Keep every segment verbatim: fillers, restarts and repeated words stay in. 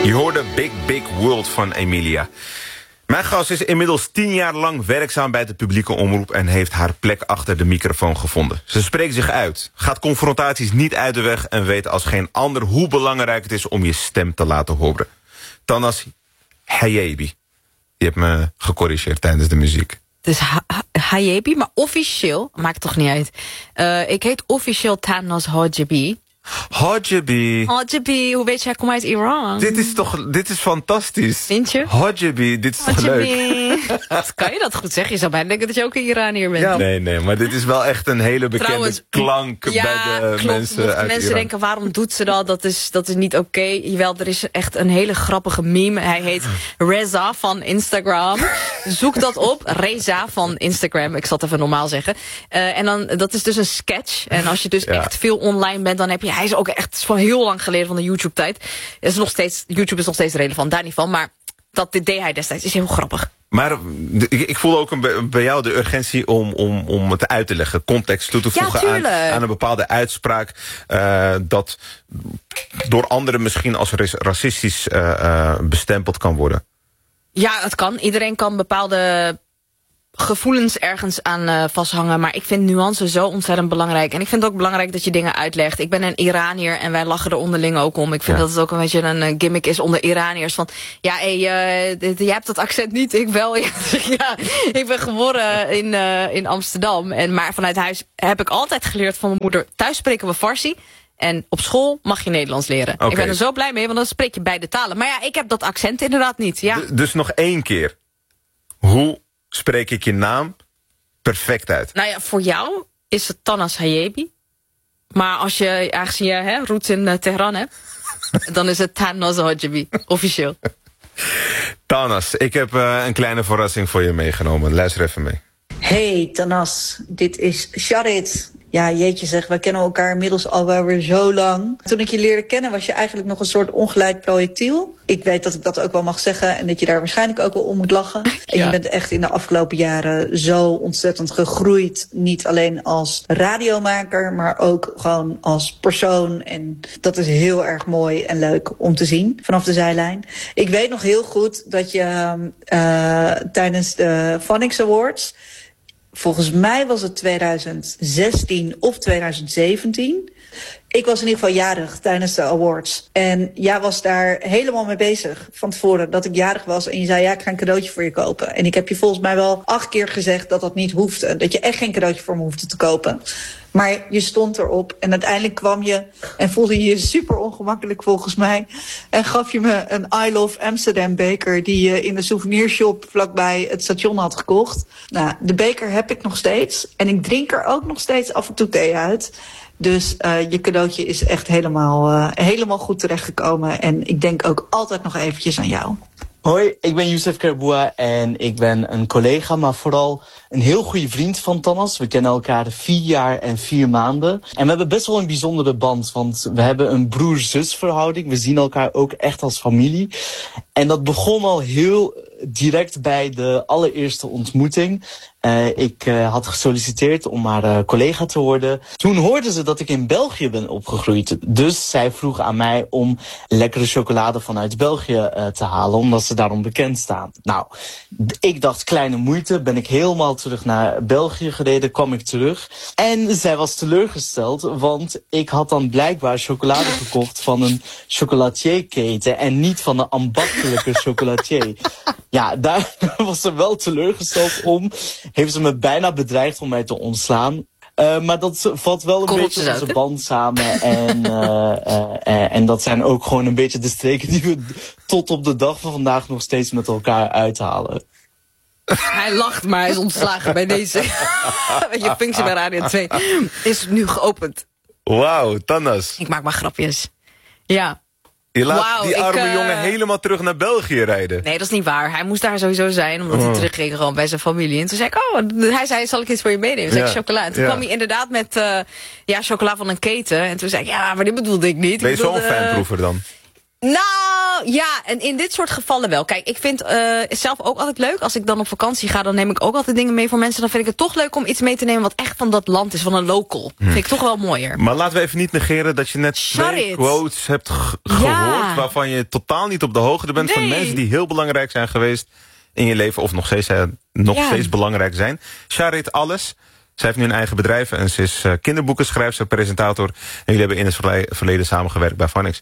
Je hoorde Big Big World van Emilia. Mijn gast is inmiddels tien jaar lang werkzaam bij de publieke omroep en heeft haar plek achter de microfoon gevonden. Ze spreekt zich uit, gaat confrontaties niet uit de weg en weet als geen ander hoe belangrijk het is om je stem te laten horen. Tanas Hayabi. Je hebt me gecorrigeerd tijdens de muziek. Dus Hayabi, maar officieel, maakt toch niet uit. Uh, ik heet officieel Tanas Hayabi. Hajabi. Hajabi, hoe weet je, hij komt uit Iran. Dit is toch, dit is fantastisch. Vind je? Hajabi, dit is toch leuk? Kan je dat goed zeggen? Je zou bijna denken dat je ook een Iranier bent. Ja. Nee, nee, maar dit is wel echt een hele bekende Trouwens, klank ja, bij de klopt, mensen uit mensen Iran. denken, waarom doet ze dat? Dat is, dat is niet oké. Okay. Jawel, er is echt een hele grappige meme. Hij heet Reza van Instagram. Zoek dat op. Reza van Instagram. Ik zal het even normaal zeggen. Uh, en dan, dat is dus een sketch. En als je dus ja. echt veel online bent, dan heb je... Hij is ook echt van heel lang geleden van de YouTube-tijd. Is nog steeds, YouTube is nog steeds relevant, daar niet van. Maar dat dit deed hij destijds. Is heel grappig. Maar ik, ik voel ook een, bij jou de urgentie om, om, om het uit te leggen. Context toe te voegen ja, aan, aan een bepaalde uitspraak. Uh, dat door anderen misschien als racistisch uh, uh, bestempeld kan worden. Ja, het kan. Iedereen kan bepaalde gevoelens ergens aan uh, vasthangen. Maar ik vind nuance zo ontzettend belangrijk. En ik vind het ook belangrijk dat je dingen uitlegt. Ik ben een Iranier en wij lachen er onderling ook om. Ik vind ja. dat het ook een beetje een uh, gimmick is onder Iraniërs. Van, ja, hey, uh, jij hebt dat accent niet, ik wel. Ja, ik ben geboren in, uh, in Amsterdam. En, maar vanuit huis heb ik altijd geleerd van mijn moeder. Thuis spreken we Farsi. En op school mag je Nederlands leren. Okay. Ik ben er zo blij mee, want dan spreek je beide talen. Maar ja, ik heb dat accent inderdaad niet. Ja. D- dus nog één keer. Hoe spreek ik je naam perfect uit? Nou ja, voor jou is het Tanas Hayabi. Maar als je, aangezien je hè, roots in uh, Teheran hebt, dan is het Tanas Hayabi, officieel. Tanas, ik heb uh, een kleine verrassing voor je meegenomen. Luister even mee. Hey Tanas, dit is Charit. Ja, jeetje zeg, wij kennen elkaar inmiddels al wel weer zo lang. Toen ik je leerde kennen was je eigenlijk nog een soort ongeleid projectiel. Ik weet dat ik dat ook wel mag zeggen en dat je daar waarschijnlijk ook wel om moet lachen. En ja. Je bent echt in de afgelopen jaren zo ontzettend gegroeid. Niet alleen als radiomaker, maar ook gewoon als persoon. En dat is heel erg mooi en leuk om te zien vanaf de zijlijn. Ik weet nog heel goed dat je uh, tijdens de Phonics Awards... Volgens mij was het twintig zestien of twintig zeventien. Ik was in ieder geval jarig tijdens de awards. En jij was daar helemaal mee bezig van tevoren dat ik jarig was. En je zei, ja, ik ga een cadeautje voor je kopen. En ik heb je volgens mij wel acht keer gezegd dat dat niet hoefde. Dat je echt geen cadeautje voor me hoefde te kopen. Maar je stond erop en uiteindelijk kwam je en voelde je je super ongemakkelijk volgens mij. En gaf je me een I Love Amsterdam beker die je in de souvenirshop vlakbij het station had gekocht. Nou, de beker heb ik nog steeds. En ik drink er ook nog steeds af en toe thee uit. Dus uh, je cadeautje is echt helemaal, uh, helemaal goed terechtgekomen. En ik denk ook altijd nog eventjes aan jou. Hoi, ik ben Youssef Kerboua en ik ben een collega, maar vooral een heel goede vriend van Tanas. We kennen elkaar vier jaar en vier maanden. En we hebben best wel een bijzondere band, want we hebben een broer-zus verhouding. We zien elkaar ook echt als familie. En dat begon al heel direct bij de allereerste ontmoeting. Uh, ik uh, had gesolliciteerd om haar uh, collega te worden. Toen hoorde ze dat ik in België ben opgegroeid. Dus zij vroeg aan mij om lekkere chocolade vanuit België uh, te halen, omdat ze daarom bekend staan. Nou, ik dacht kleine moeite, ben ik helemaal terug naar België gereden, kwam ik terug. En zij was teleurgesteld, want ik had dan blijkbaar chocolade gekocht van een chocolatierketen en niet van een ambachtelijke chocolatier. Ja, daar was ze wel teleurgesteld om. Heeft ze me bijna bedreigd om mij te ontslaan. Uh, maar dat valt wel een Kom beetje onze band samen. En, uh, uh, uh, en dat zijn ook gewoon een beetje de streken die we tot op de dag van vandaag nog steeds met elkaar uithalen. Hij lacht, maar hij is ontslagen bij deze. Je functie bij Radio twee is nu geopend. Wauw, Tanas. Ik maak maar grapjes. Ja. Je laat wow, die arme ik, uh... jongen helemaal terug naar België rijden. Nee, dat is niet waar. Hij moest daar sowieso zijn, omdat oh. hij terugging gewoon bij zijn familie. En toen zei ik, oh, hij zei, zal ik iets voor je meenemen? Toen ja. zei ik, chocola. En toen ja. kwam hij inderdaad met uh, ja, chocola van een keten. En toen zei ik, ja, maar dit bedoelde ik niet. Ben je ik bedoelde, zo'n fanproever dan? Nou, Nou ja, en in dit soort gevallen wel. Kijk, ik vind uh, zelf ook altijd leuk. Als ik dan op vakantie ga, dan neem ik ook altijd dingen mee voor mensen. Dan vind ik het toch leuk om iets mee te nemen wat echt van dat land is, van een local. Hm. Vind ik toch wel mooier. Maar laten we even niet negeren dat je net Shut twee it. quotes hebt ge- Ja. gehoord waarvan je totaal niet op de hoogte bent Nee. van mensen die heel belangrijk zijn geweest in je leven of nog steeds, uh, nog Ja. steeds belangrijk zijn. Charit Alles. Zij heeft nu een eigen bedrijf en ze is uh, kinderboekenschrijfster, presentator. En jullie hebben in het verle- verleden samengewerkt bij Phonics.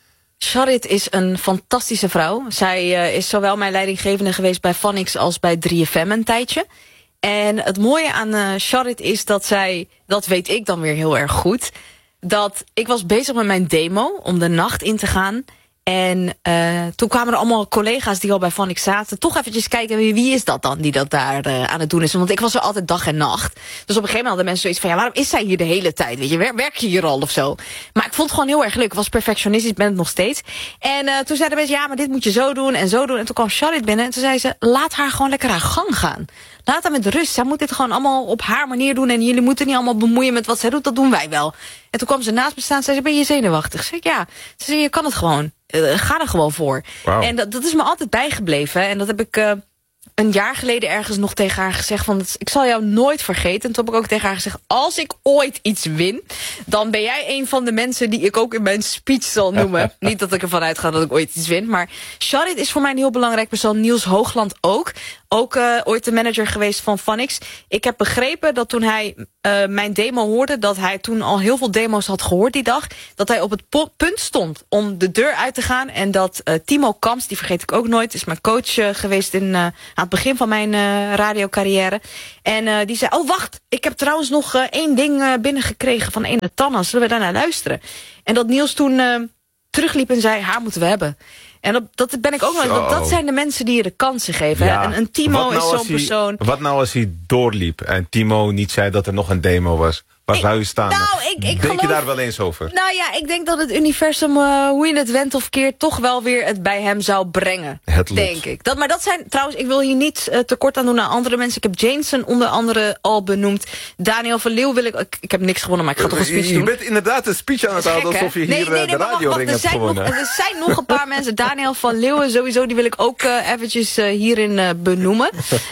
Charit is een fantastische vrouw. Zij uh, is zowel mijn leidinggevende geweest bij Phonics als bij drie F M een tijdje. En het mooie aan uh, Charit is dat zij, dat weet ik dan weer heel erg goed, dat ik was bezig met mijn demo om de nacht in te gaan. En uh, toen kwamen er allemaal collega's die al bij Phonics zaten. Toch eventjes kijken, wie, wie is dat dan die dat daar uh, aan het doen is? Want ik was er altijd dag en nacht. Dus op een gegeven moment hadden mensen zoiets van, ja, waarom is zij hier de hele tijd? Weet je, wer- werk je hier al of zo? Maar ik vond het gewoon heel erg leuk. Ik was perfectionistisch, ben het nog steeds. En uh, toen zeiden mensen, ja, maar dit moet je zo doen en zo doen. En toen kwam Charit binnen en toen zei ze, laat haar gewoon lekker haar gang gaan. Laat haar met rust. Zij moet dit gewoon allemaal op haar manier doen. En jullie moeten niet allemaal bemoeien met wat zij doet. Dat doen wij wel. En toen kwam ze naast me staan en zei ze, ben je zenuwachtig? Zeg ik, ja. Ze zei, je kan het gewoon. Uh, ga er gewoon voor. Wow. En dat, dat is me altijd bijgebleven. En dat heb ik uh, een jaar geleden ergens nog tegen haar gezegd. Van, ik zal jou nooit vergeten. En toen heb ik ook tegen haar gezegd, als ik ooit iets win, dan ben jij een van de mensen die ik ook in mijn speech zal noemen. Niet dat ik ervan uitga dat ik ooit iets win. Maar Charit is voor mij een heel belangrijk persoon. Niels Hoogland ook. Ook uh, ooit de manager geweest van Phonics. Ik heb begrepen dat toen hij uh, mijn demo hoorde, dat hij toen al heel veel demo's had gehoord die dag, dat hij op het po- punt stond om de deur uit te gaan. En dat uh, Timo Kamps, die vergeet ik ook nooit, is mijn coach uh, geweest in, uh, aan het begin van mijn uh, radiocarrière. En uh, die zei, oh wacht, ik heb trouwens nog uh, één ding uh, binnengekregen van ene Tannas. Zullen we daarnaar luisteren? En dat Niels toen uh, terugliep en zei, haar moeten we hebben. En dat, dat ben ik ook wel. Dat, dat zijn de mensen die je de kansen geven. Ja. Hè? Een, een Timo Wat nou is zo'n als hij- persoon. Wat nou als hij doorliep en Timo niet zei dat er nog een demo was? Waar Ik- zou je staan? nou, ik- ik Denk geloof- je daar wel eens over? Nou ja, ik denk dat het universum, uh, hoe je het went of keert, toch wel weer het bij hem zou brengen. Het lot. Denk ik. Dat, maar dat zijn, trouwens, ik wil hier niet uh, tekort aan doen aan andere mensen. Ik heb Jameson onder andere al benoemd. Daniel van Leeuw wil ik, ik, ik heb niks gewonnen, maar ik ga toch een speech je doen. bent inderdaad een speech aan het Gek, houden hè? alsof je hier nee, uh, nee, nee, de maar wacht, radioring wacht, er hebt zijn nog, gewonnen. er zijn nog een paar mensen. Daniel van Leeuwen sowieso, die wil ik ook uh, eventjes uh, hierin uh, benoemen.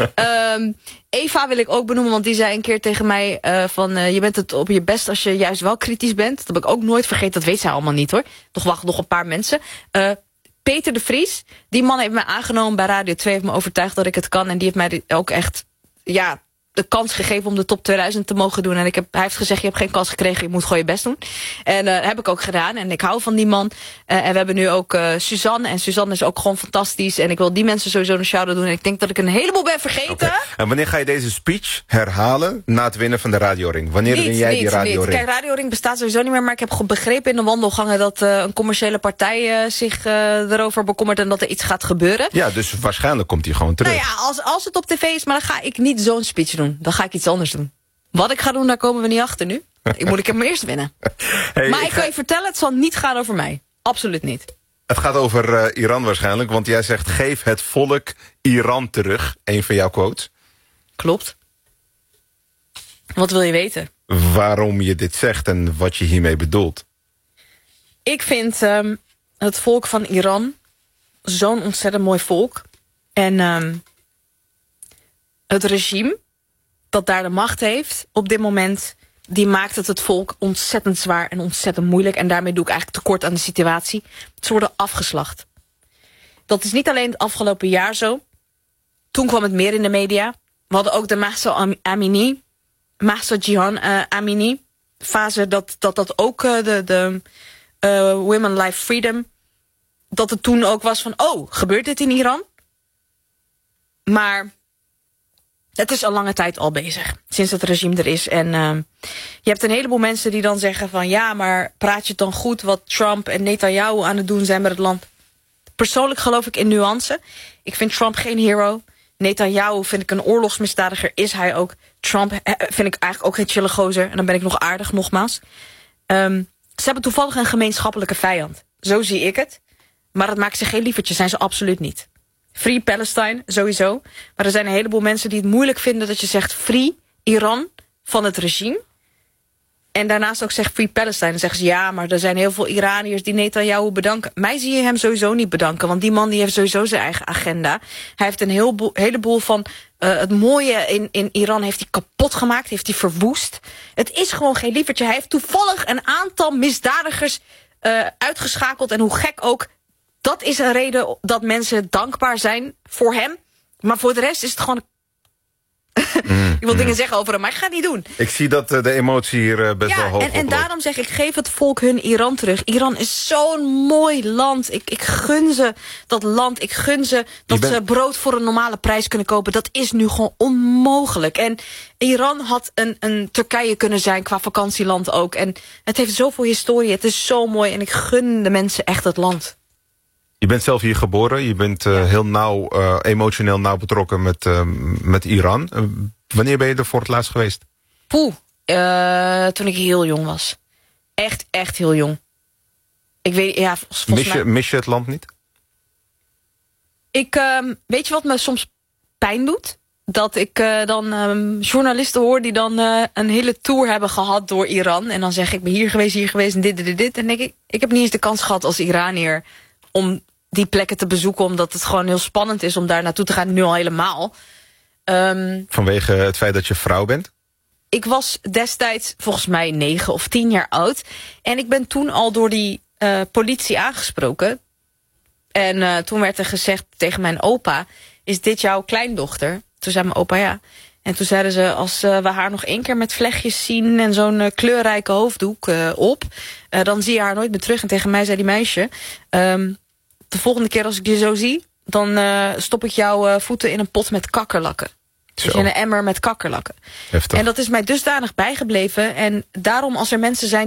um, Eva wil ik ook benoemen, want die zei een keer tegen mij uh, van uh, je bent het op je best als je juist wel kritisch bent. Dat heb ik ook nooit vergeten, dat weet zij allemaal niet hoor. Toch wacht nog een paar mensen. Uh, Peter de Vries, die man heeft mij aangenomen bij Radio twee, heeft me overtuigd dat ik het kan. En die heeft mij ook echt, ja, de kans gegeven om de top tweeduizend te mogen doen. En ik heb, hij heeft gezegd, je hebt geen kans gekregen, je moet gewoon je best doen. En uh, dat heb ik ook gedaan. En ik hou van die man. Uh, en we hebben nu ook uh, Suzanne. En Suzanne is ook gewoon fantastisch. En ik wil die mensen sowieso een shout-out doen. En ik denk dat ik een heleboel ben vergeten. Okay. En wanneer ga je deze speech herhalen na het winnen van de radioring? Wanneer Niet, win jij niet, die radioring? niet. Kijk, radioring bestaat sowieso niet meer. Maar ik heb ge- begrepen in de wandelgangen dat uh, een commerciële partij uh, zich uh, erover bekommert. En dat er iets gaat gebeuren. Ja, dus waarschijnlijk komt hij gewoon terug. Nou ja, als, als het op tv is, maar dan ga ik niet zo'n speech doen. Dan ga ik iets anders doen. Wat ik ga doen, daar komen we niet achter nu. Ik moet ik hem eerst winnen. Hey, Maar ik ga- kan je vertellen, het zal niet gaan over mij. Absoluut niet. Het gaat over uh, Iran waarschijnlijk, want jij zegt geef het volk Iran terug. Een van jouw quotes. Klopt. Wat wil je weten? Waarom je dit zegt en wat je hiermee bedoelt. Ik vind um, het volk van Iran zo'n ontzettend mooi volk. En um, het regime dat daar de macht heeft op dit moment, die maakt het het volk ontzettend zwaar en ontzettend moeilijk. En daarmee doe ik eigenlijk tekort aan de situatie. Ze worden afgeslacht. Dat is niet alleen het afgelopen jaar zo. Toen kwam het meer in de media. We hadden ook de Mahsa Amini, Mahsa Jihan uh, Amini fase, dat dat, dat ook uh, de, de uh, Women Life Freedom, dat het toen ook was van, oh, gebeurt dit in Iran? Maar het is al lange tijd al bezig, sinds het regime er is. En uh, je hebt een heleboel mensen die dan zeggen van, ja, maar praat je het dan goed wat Trump en Netanyahu aan het doen zijn met het land? Persoonlijk geloof ik in nuance. Ik vind Trump geen hero. Netanyahu vind ik een oorlogsmisdadiger, is hij ook. Trump vind ik eigenlijk ook geen chille gozer. En dan ben ik nog aardig, nogmaals. Um, ze hebben toevallig een gemeenschappelijke vijand. Zo zie ik het. Maar het maakt ze geen lievertje, zijn ze absoluut niet. Free Palestine, sowieso. Maar er zijn een heleboel mensen die het moeilijk vinden dat je zegt free Iran van het regime. En daarnaast ook zegt Free Palestine. Dan zeggen ze, ja, maar er zijn heel veel Iraniërs die Netanyahu bedanken. Mij zie je hem sowieso niet bedanken, want die man die heeft sowieso zijn eigen agenda. Hij heeft een heel boel, heleboel van uh, het mooie in, in Iran heeft hij kapot gemaakt, heeft hij verwoest. Het is gewoon geen lievertje. Hij heeft toevallig een aantal misdadigers uh, uitgeschakeld. En hoe gek ook, dat is een reden dat mensen dankbaar zijn voor hem. Maar voor de rest is het gewoon... Mm, ik wil mm. dingen zeggen over hem, maar ik ga het niet doen. Ik zie dat uh, de emotie hier uh, best ja, wel hoog en, en daarom zeg ik, geef het volk hun Iran terug. Iran is zo'n mooi land. Ik, ik gun ze dat land. Ik gun ze dat bent... ze brood voor een normale prijs kunnen kopen. Dat is nu gewoon onmogelijk. En Iran had een, een Turkije kunnen zijn qua vakantieland ook. En het heeft zoveel historie. Het is zo mooi en ik gun de mensen echt het land. Je bent zelf hier geboren. Je bent uh, heel nauw, uh, emotioneel nauw betrokken met, uh, met Iran. Uh, wanneer ben je er voor het laatst geweest? Poeh, uh, toen ik heel jong was. Echt, echt heel jong. Ik weet, ja, volgens mis je, mij... mis je het land niet? Ik, uh, weet je wat me soms pijn doet? Dat ik uh, dan um, journalisten hoor die dan uh, een hele tour hebben gehad door Iran. En dan zeg ik, ik ben hier geweest, hier geweest en dit, dit, dit. dit. En denk ik, ik heb niet eens de kans gehad als Iranier om die plekken te bezoeken, omdat het gewoon heel spannend is om daar naartoe te gaan, nu al helemaal. Um, Vanwege het feit dat je vrouw bent? Ik was destijds volgens mij negen of tien jaar oud. En ik ben toen al door die uh, politie aangesproken. En uh, toen werd er gezegd tegen mijn opa, is dit jouw kleindochter? Toen zei mijn opa ja. En toen zeiden ze, als uh, we haar nog één keer met vlechtjes zien en zo'n uh, kleurrijke hoofddoek uh, op, uh, dan zie je haar nooit meer terug. En tegen mij zei die meisje, um, de volgende keer als ik je zo zie, dan uh, stop ik jouw uh, voeten in een pot met kakkerlakken. Zo. Dus in een emmer met kakkerlakken. Heftig. En dat is mij dusdanig bijgebleven. En daarom als er mensen zijn